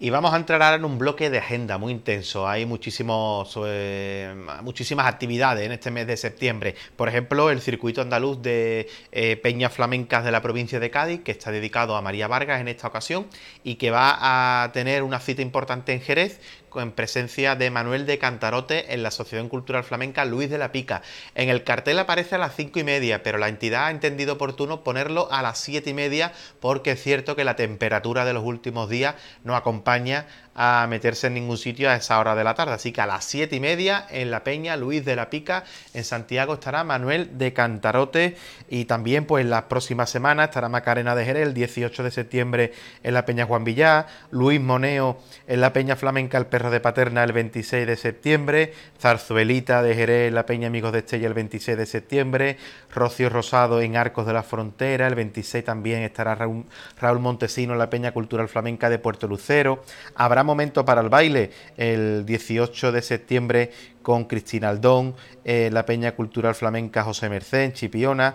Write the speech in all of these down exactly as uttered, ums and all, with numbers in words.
Y vamos a entrar ahora en un bloque de agenda muy intenso. Hay muchísimos, eh, muchísimas actividades en este mes de septiembre. Por ejemplo, el circuito andaluz de eh, peñas flamencas de la provincia de Cádiz, que está dedicado a María Vargas en esta ocasión y que va a tener una cita importante en Jerez, en presencia de Manuel de Cantarote en la Asociación Cultural Flamenca Luis de la Pica. En el cartel aparece a las cinco y media, pero la entidad ha entendido oportuno ponerlo a las siete y media porque es cierto que la temperatura de los últimos días no acompaña a meterse en ningún sitio a esa hora de la tarde. Así que a las siete y media en la Peña Luis de la Pica en Santiago estará Manuel de Cantarote, y también pues en las próximas semanas estará Macarena de Jerez el dieciocho de septiembre en la Peña Juan Villá, Luis Moneo en la Peña Flamenca El Perro de Paterna el veintiséis de septiembre, Zarzuelita de Jerez en la Peña Amigos de Estella el veintiséis de septiembre, Rocío Rosado en Arcos de la Frontera, el veintiséis también estará Raúl, Raúl Montesino en la Peña Cultural Flamenca de Puerto Lucero. Habrá momento para el baile el dieciocho de septiembre con Cristina Aldón, eh, la Peña Cultural Flamenca José Merced en Chipiona,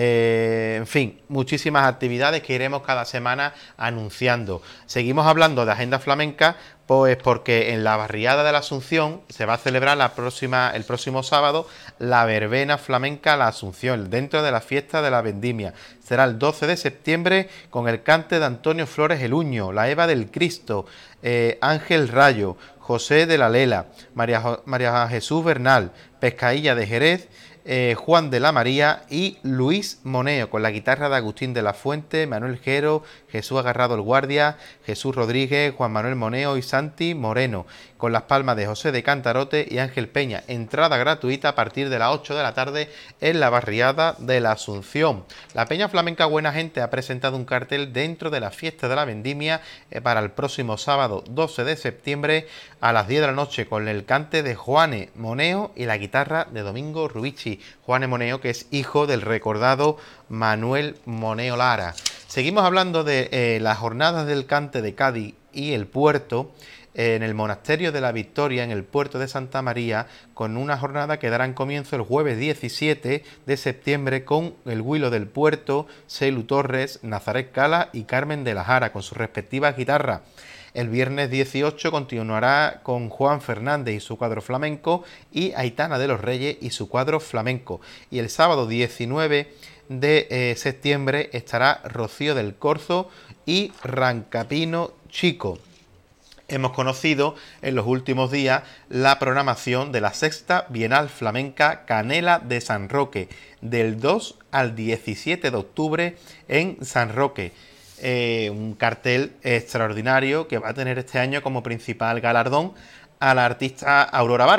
eh, en fin, muchísimas actividades que iremos cada semana anunciando. Seguimos hablando de agenda flamenca, pues porque en la barriada de la Asunción se va a celebrar la próxima, el próximo sábado la verbena flamenca La Asunción, dentro de la fiesta de la vendimia. Será el doce de septiembre con el cante de Antonio Flores el Uño, la Eva del Cristo, eh, Ángel Rayo, José de la Lela, María, María Jesús Bernal, Pescailla de Jerez, eh, Juan de la María y Luis Moneo, con la guitarra de Agustín de la Fuente, Manuel Jero, Jesús Agarrado el Guardia, Jesús Rodríguez, Juan Manuel Moneo y Santi Moreno, con las palmas de José de Cantarote y Ángel Peña. Entrada gratuita a partir de las ocho de la tarde en la barriada de la Asunción. La Peña Flamenca Buena Gente ha presentado un cartel dentro de la fiesta de la vendimia eh, para el próximo sábado doce de septiembre a las diez de la noche, con el cante de Juane Moneo y la guitarra de Domingo Rubici. Juane Moneo, que es hijo del recordado Manuel Moneo Lara. Seguimos hablando de eh, las jornadas del cante de Cádiz y el puerto, eh, en el Monasterio de la Victoria, en el puerto de Santa María, con una jornada que darán comienzo el jueves diecisiete de septiembre con el Huilo del Puerto, Celu Torres, Nazaret Cala y Carmen de la Jara, con sus respectivas guitarras. El viernes dieciocho continuará con Juan Fernández y su cuadro flamenco y Aitana de los Reyes y su cuadro flamenco. Y el sábado diecinueve de eh, septiembre estará Rocío del Corzo y Rancapino Chico. Hemos conocido en los últimos días la programación de la sexta Bienal Flamenca Canela de San Roque, del dos al diecisiete de octubre en San Roque. Eh, un cartel extraordinario que va a tener este año como principal galardón a la artista Aurora Vargas.